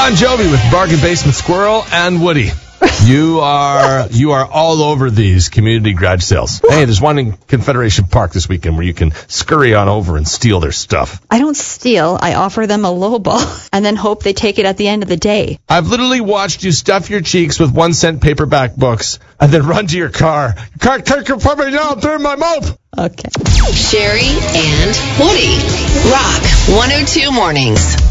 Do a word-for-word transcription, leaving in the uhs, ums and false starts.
Bon Jovi with Bargain Basement Squirrel and Woody. You are you are all over these community garage sales. Hey, there's one in Confederation Park this weekend where you can scurry on over and steal their stuff. I don't steal. I offer them a low ball and then hope they take it at the end of the day. I've literally watched you stuff your cheeks with one cent paperback books and then run to your car. Your car, take your puppy now, through my mouth. Okay. Sherry and Woody. Rock one oh two Mornings.